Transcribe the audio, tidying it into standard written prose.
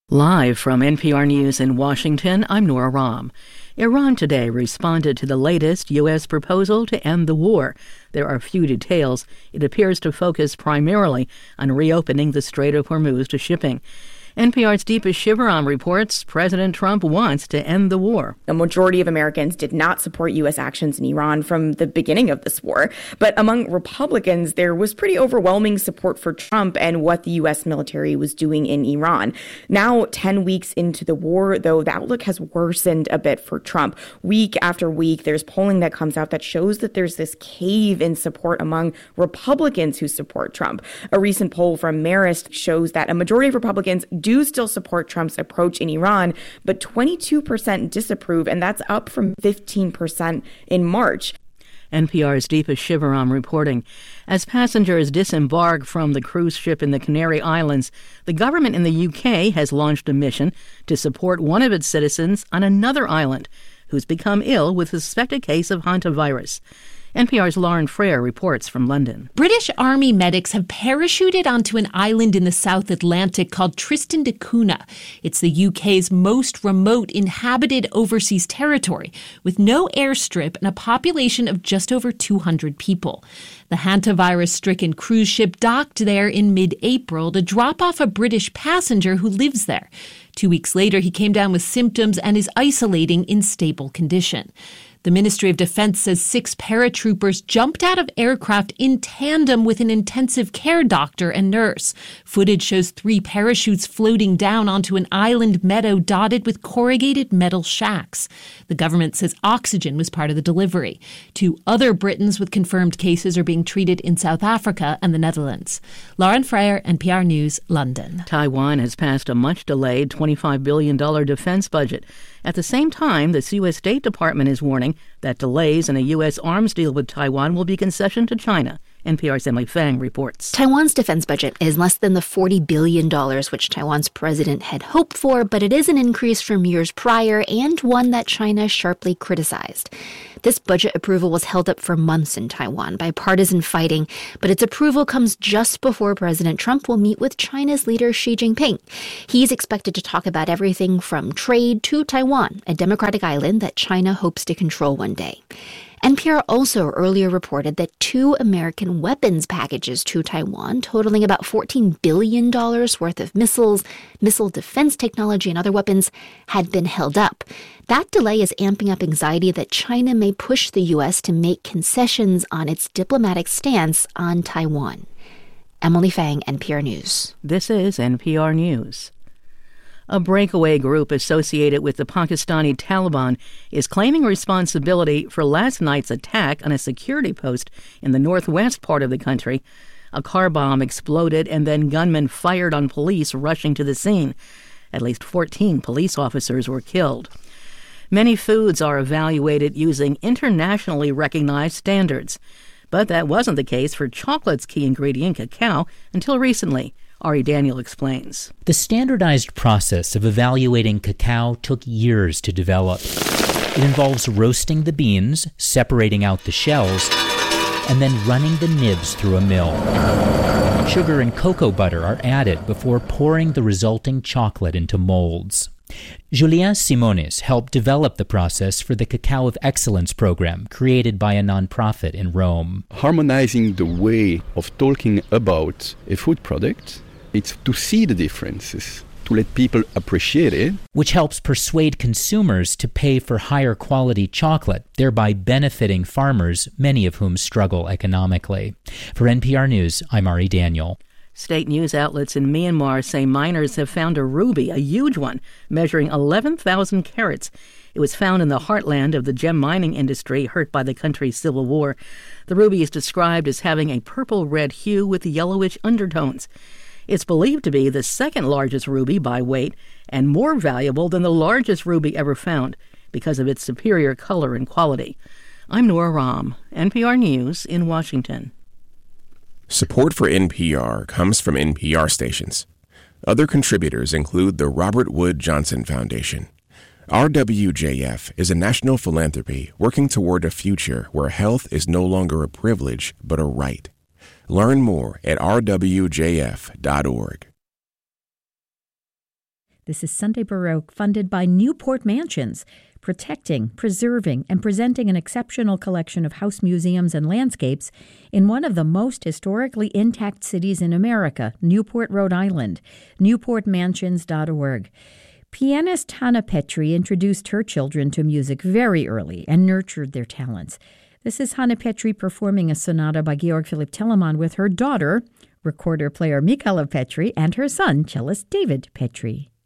Live from NPR News in Washington, I'm Nora Rahm. Iran today responded to the latest U.S. proposal to end the war. There are few details. It appears to focus primarily on reopening the Strait of Hormuz to shipping. NPR's Deepa Shivaram reports President Trump wants to end the war. A majority of Americans did not support U.S. actions in Iran from the beginning of this war. But among Republicans, there was pretty overwhelming support for Trump and what the U.S. military was doing in Iran. Now, 10 weeks into the war, though, the outlook has worsened a bit for Trump. Week after week, there's polling that comes out that shows that there's this cave in support among Republicans who support Trump. A recent poll from Marist shows that a majority of Republicans do still support Trump's approach in Iran, but 22% disapprove, and that's up from 15% in March. NPR's Deepa Shivaram reporting. As passengers disembark from the cruise ship in the Canary Islands, the government in the UK has launched a mission to support one of its citizens on another island who's become ill with a suspected case of hantavirus. NPR's Lauren Frere reports from London. British Army medics have parachuted onto an island in the South Atlantic called Tristan da Cunha. It's the UK's most remote inhabited overseas territory, with no airstrip and a population of just over 200 people. The hantavirus-stricken cruise ship docked there in mid-April to drop off a British passenger who lives there. 2 weeks later, he came down with symptoms and is isolating in stable condition. The Ministry of Defense says 6 paratroopers jumped out of aircraft in tandem with an intensive care doctor and nurse. Footage shows 3 parachutes floating down onto an island meadow dotted with corrugated metal shacks. The government says oxygen was part of the delivery. 2 other Britons with confirmed cases are being treated in South Africa and the Netherlands. Lauren Frere, NPR News, London. Taiwan has passed a much-delayed $25 billion defense budget. At the same time, the U.S. State Department is warning that delays in a U.S. arms deal with Taiwan will be concession to China. NPR's Emily Fang reports. Taiwan's defense budget is less than the $40 billion which Taiwan's president had hoped for, but it is an increase from years prior and one that China sharply criticized. This budget approval was held up for months in Taiwan by partisan fighting, but its approval comes just before President Trump will meet with China's leader Xi Jinping. He's expected to talk about everything from trade to Taiwan, a democratic island that China hopes to control one day. NPR also earlier reported that 2 American weapons packages to Taiwan, totaling about $14 billion worth of missiles, missile defense technology, and other weapons, had been held up. That delay is amping up anxiety that China may push the U.S. to make concessions on its diplomatic stance on Taiwan. Emily Fang, NPR News. This is NPR News. A breakaway group associated with the Pakistani Taliban is claiming responsibility for last night's attack on a security post in the northwest part of the country. A car bomb exploded and then gunmen fired on police rushing to the scene. At least 14 police officers were killed. Many foods are evaluated using internationally recognized standards. But that wasn't the case for chocolate's key ingredient, cacao, until recently. Ari Daniel explains. The standardized process of evaluating cacao took years to develop. It involves roasting the beans, separating out the shells, and then running the nibs through a mill. Sugar and cocoa butter are added before pouring the resulting chocolate into molds. Julien Simonis helped develop the process for the Cacao of Excellence program created by a nonprofit in Rome. Harmonizing the way of talking about a food product, it's to see the differences, to let people appreciate it. Which helps persuade consumers to pay for higher quality chocolate, thereby benefiting farmers, many of whom struggle economically. For NPR News, I'm Ari Daniel. State news outlets in Myanmar say miners have found a ruby, a huge one, measuring 11,000 carats. It was found in the heartland of the gem mining industry hurt by the country's civil war. The ruby is described as having a purple-red hue with yellowish undertones. It's believed to be the second largest ruby by weight and more valuable than the largest ruby ever found because of its superior color and quality. I'm Nora Rahm, NPR News in Washington. Support for NPR comes from NPR stations. Other contributors include the Robert Wood Johnson Foundation. RWJF is a national philanthropy working toward a future where health is no longer a privilege but a right. Learn more at rwjf.org. This is Sunday Baroque, funded by Newport Mansions, protecting, preserving, and presenting an exceptional collection of house museums and landscapes in one of the most historically intact cities in America, Newport, Rhode Island. NewportMansions.org. Pianist Hannah Petry introduced her children to music very early and nurtured their talents. This is Hannah Petry performing a sonata by Georg Philipp Telemann with her daughter, recorder-player Michala Petry, and her son, cellist David Petry.